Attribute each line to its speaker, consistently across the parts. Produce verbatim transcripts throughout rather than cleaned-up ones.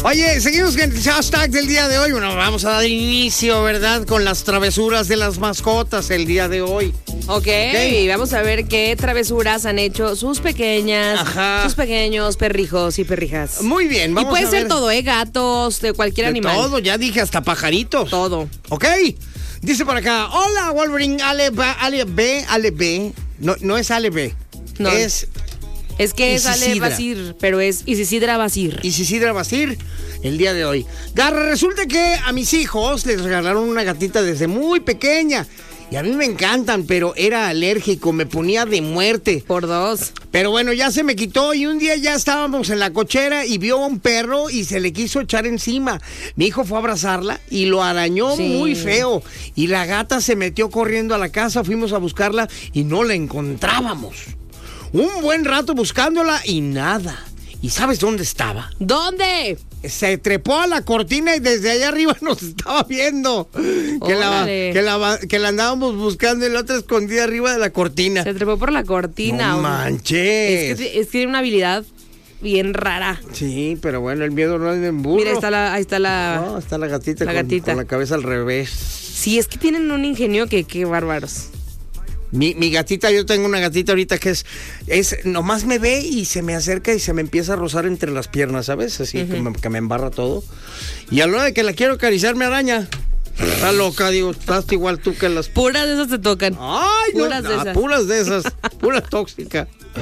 Speaker 1: Oye, seguimos con el hashtag del día de hoy. Bueno, vamos a dar inicio, ¿verdad? Con las travesuras de las mascotas el día de hoy.
Speaker 2: Ok, okay. Vamos a ver qué travesuras han hecho sus pequeñas, Ajá. sus pequeños perrijos y perrijas.
Speaker 1: Muy bien, vamos a ver.
Speaker 2: Y puede ser todo, ¿eh? Gatos, de cualquier
Speaker 1: de
Speaker 2: animal.
Speaker 1: Todo, ya dije, hasta pajaritos.
Speaker 2: Todo.
Speaker 1: Ok, dice por acá, hola Wolverine, Ale, Ale B, Ale B. No, no es Ale B, no. es...
Speaker 2: Es que es Ale Basir, pero es Isisidra Basir.
Speaker 1: Isisidra Basir, el día de hoy. Garra, resulta que a mis hijos les regalaron una gatita desde muy pequeña. Y a mí me encantan, pero era alérgico, me ponía de muerte.
Speaker 2: Por dos.
Speaker 1: Pero bueno, ya se me quitó y un día ya estábamos en la cochera y vio a un perro y se le quiso echar encima. Mi hijo fue a abrazarla y lo arañó sí. muy feo. Y la gata se metió corriendo a la casa, fuimos a buscarla y no la encontrábamos. Un buen rato buscándola y nada. ¿Y sabes dónde estaba?
Speaker 2: ¿Dónde?
Speaker 1: Se trepó a la cortina y desde allá arriba nos estaba viendo. Que la, que, la, que la andábamos buscando y la otra escondida arriba de la cortina.
Speaker 2: Se trepó por la cortina.
Speaker 1: No manches.
Speaker 2: Es que, es que tiene una habilidad bien rara.
Speaker 1: Sí, pero bueno, el miedo no es de burro.
Speaker 2: Mira, está la, ahí está la...
Speaker 1: No, está la gatita,
Speaker 2: la
Speaker 1: con,
Speaker 2: gatita
Speaker 1: con la cabeza al revés.
Speaker 2: Sí, es que tienen un ingenio que qué bárbaros.
Speaker 1: Mi, mi gatita, yo tengo una gatita ahorita que es, es, nomás me ve y se me acerca y se me empieza a rozar entre las piernas, ¿sabes? Así uh-huh. que, me, que me embarra todo. Y a la hora de que la quiero acariciar me araña. Está loca, digo, estás igual tú que las...
Speaker 2: Puras de esas te tocan.
Speaker 1: Ay,
Speaker 2: puras
Speaker 1: no,
Speaker 2: de
Speaker 1: no,
Speaker 2: esas.
Speaker 1: Puras de esas, pura tóxica.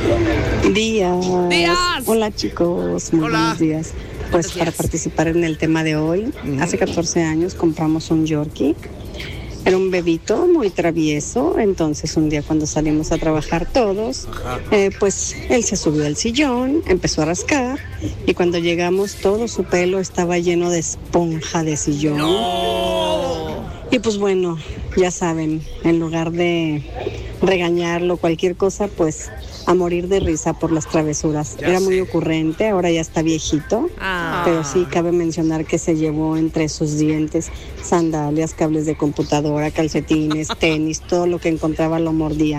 Speaker 3: Días.
Speaker 2: Días.
Speaker 3: Hola chicos, muy
Speaker 1: Hola.
Speaker 3: buenos días. Pues para participar en el tema de hoy, uh-huh. hace catorce años compramos un Yorkie. Era un bebito muy travieso, entonces un día cuando salimos a trabajar todos, eh, pues él se subió al sillón, empezó a rascar y cuando llegamos todo su pelo estaba lleno de esponja de sillón.
Speaker 1: ¡No!
Speaker 3: Y pues bueno, ya saben, en lugar de regañarlo, cualquier cosa, pues a morir de risa por las travesuras. Ya Era sé. muy ocurrente, ahora ya está viejito, ah. pero sí cabe mencionar que se llevó entre sus dientes sandalias, cables de computadora, calcetines, tenis, todo lo que encontraba lo mordía.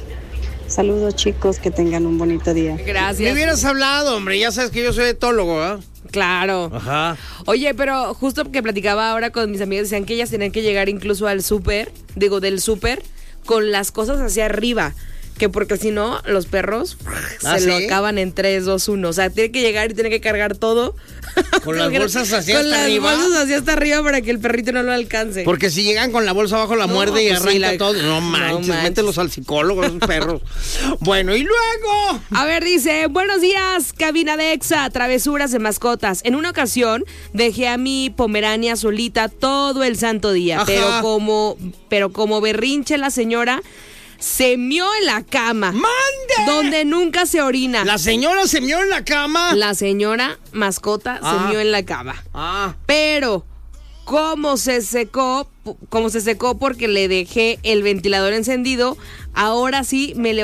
Speaker 3: Saludos chicos, que tengan un bonito día.
Speaker 2: Gracias.
Speaker 1: Me hubieras hablado, hombre, ya sabes que yo soy etólogo, ¿eh?
Speaker 2: Claro.
Speaker 1: Ajá.
Speaker 2: Oye, pero justo que platicaba ahora con mis amigas, decían que ellas tenían que llegar incluso al súper, digo, del súper, con las cosas hacia arriba. Que porque si no, los perros ¿Ah, se sí? lo acaban en tres, dos, uno. O sea, tiene que llegar y tiene que cargar todo.
Speaker 1: Con las bolsas hacia
Speaker 2: con
Speaker 1: hasta
Speaker 2: las
Speaker 1: arriba.
Speaker 2: Con las bolsas hacia hasta arriba para que el perrito no lo alcance.
Speaker 1: Porque si llegan con la bolsa abajo la no, muerde y pues arranca sí, la... todo. No manches, no manches, mételos al psicólogo, esos perros. Bueno, y luego...
Speaker 2: A ver, dice, buenos días, cabina de Exa, travesuras de mascotas. En una ocasión dejé a mi pomerania solita todo el santo día. Ajá. Pero como, pero como berrinche la señora... se mió en la cama.
Speaker 1: ¡Mande!
Speaker 2: Donde nunca se orina.
Speaker 1: ¿La señora se mió en la cama?
Speaker 2: La señora mascota ah. se mió en la cama.
Speaker 1: Ah.
Speaker 2: Pero, como se secó, como se secó porque le dejé el ventilador encendido, ahora sí me le